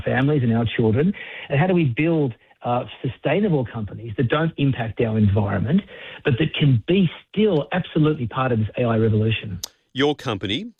families and our children? And how do we build sustainable companies that don't impact our environment, but that can be still absolutely part of this AI revolution? Your company,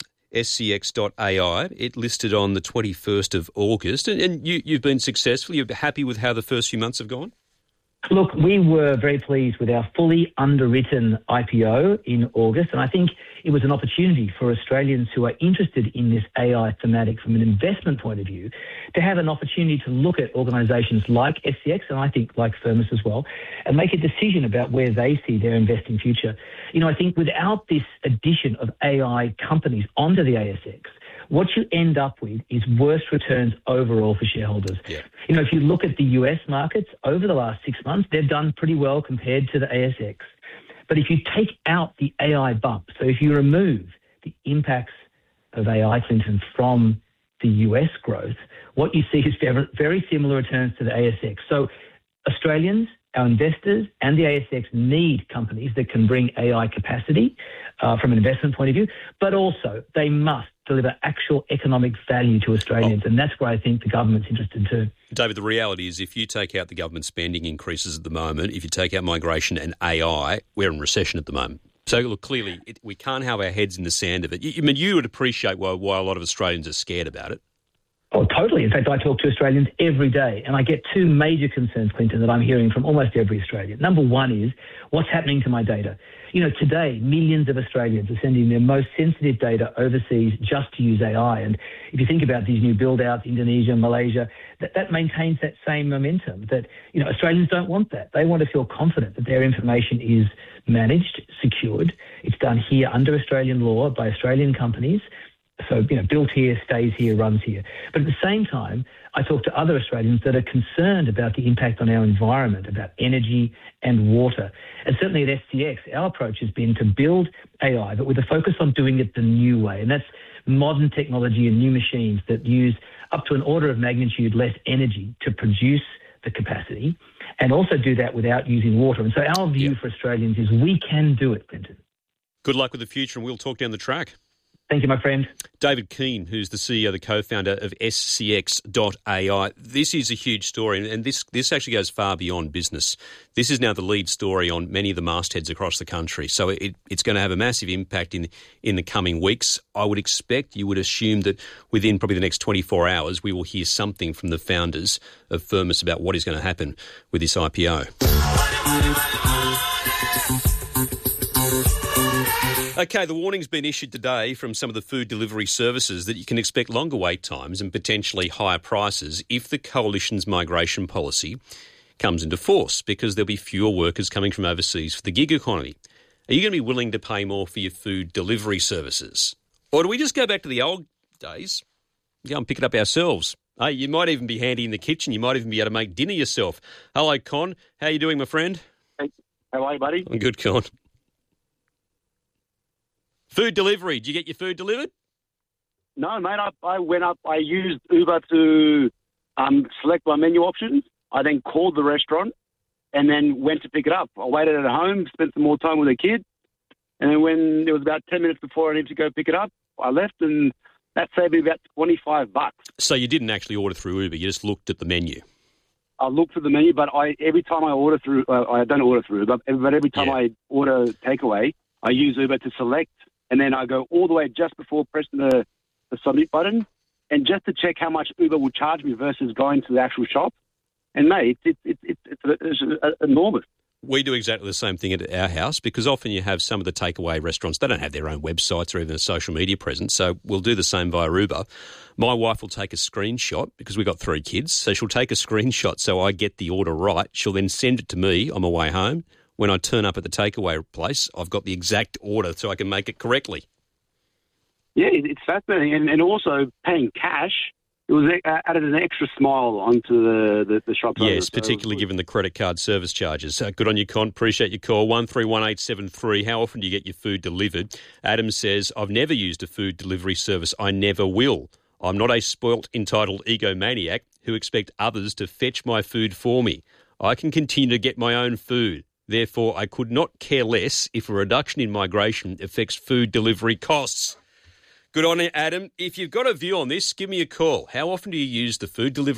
SCX.ai, it listed on the 21st of August, and you've been successful. You're happy with how the first few months have gone? Look, we were very pleased with our fully underwritten IPO in August, and I think it was an opportunity for Australians who are interested in this AI thematic from an investment point of view to have an opportunity to look at organisations like SCX, and I think like Firmus as well, and make a decision about where they see their investing future. You know, I think without this addition of AI companies onto the ASX, what you end up with is worse returns overall for shareholders. Yeah. You know, if you look at the US markets over the last 6 months, they've done pretty well compared to the ASX. But if you take out the AI bump, so if you remove the impacts of AI, Clinton, from the US growth, what you see is very similar returns to the ASX. So Australians, our investors and the ASX need companies that can bring AI capacity from an investment point of view, but also they must deliver actual economic value to Australians, and that's where I think the government's interested too. David, the reality is if you take out the government spending increases at the moment, if you take out migration and AI, we're in recession at the moment. So, look, clearly we can't have our heads in the sand of it. You would appreciate why a lot of Australians are scared about it. Oh, totally. In fact, I talk to Australians every day, and I get two major concerns, Clinton, that I'm hearing from almost every Australian. Number one is, what's happening to my data? You know, today, millions of Australians are sending their most sensitive data overseas just to use AI. And if you think about these new build-outs, Indonesia, Malaysia, that maintains that same momentum that, you know, Australians don't want that. They want to feel confident that their information is managed, secured. It's done here under Australian law by Australian companies. So, you know, built here, stays here, runs here. But at the same time, I talk to other Australians that are concerned about the impact on our environment, about energy and water. And certainly at SCX, our approach has been to build AI, but with a focus on doing it the new way. And that's modern technology and new machines that use up to an order of magnitude less energy to produce the capacity, and also do that without using water. And so our view for Australians is we can do it, Clinton. Good luck with the future, and we'll talk down the track. Thank you, my friend. David Keane, who's the CEO, the co-founder of SCX.ai. This is a huge story, and this actually goes far beyond business. This is now the lead story on many of the mastheads across the country. So it's going to have a massive impact in the coming weeks. I would expect, you would assume that within probably the next 24 hours, we will hear something from the founders of Firmus about what is going to happen with this IPO. Okay, the warning's been issued today from some of the food delivery services that you can expect longer wait times and potentially higher prices if the Coalition's migration policy comes into force, because there'll be fewer workers coming from overseas for the gig economy. Are you going to be willing to pay more for your food delivery services? Or do we just go back to the old days, go and pick it up ourselves? Hey, you might even be handy in the kitchen. You might even be able to make dinner yourself. Hello, Con. How are you doing, my friend? Hey, how are you, buddy? I'm good, Con. Food delivery. Did you get your food delivered? No, mate. I went up. I used Uber to select my menu options. I then called the restaurant and then went to pick it up. I waited at home, spent some more time with the kids. And then when it was about 10 minutes before I needed to go pick it up, I left, and that saved me about $25. So you didn't actually order through Uber. You just looked at the menu. I looked at the menu, but every time I order through, I don't order through Uber, but every time I order takeaway, I use Uber to select. And then I go all the way just before pressing the submit button, and just to check how much Uber will charge me versus going to the actual shop. And mate, it's enormous. We do exactly the same thing at our house, because often you have some of the takeaway restaurants, they don't have their own websites or even a social media presence, so we'll do the same via Uber. My wife will take a screenshot, because we've got 3 kids, so she'll take a screenshot so I get the order right. She'll then send it to me on my way home. When I turn up at the takeaway place, I've got the exact order so I can make it correctly. Yeah, it's fascinating. And also paying cash, it was added an extra smile onto the shop. Yes, particularly given the credit card service charges. Good on you, Con. Appreciate your call. 131873. How often do you get your food delivered? Adam says, I've never used a food delivery service. I never will. I'm not a spoilt, entitled egomaniac who expect others to fetch my food for me. I can continue to get my own food. Therefore, I could not care less if a reduction in migration affects food delivery costs. Good on you, Adam. If you've got a view on this, give me a call. How often do you use the food delivery